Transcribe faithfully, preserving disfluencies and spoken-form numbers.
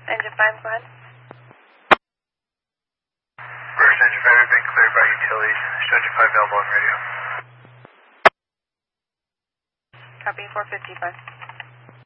Engine five, go ahead. First engine five, we've been cleared by utilities. Show engine five available on radio. Copy four fifty-five.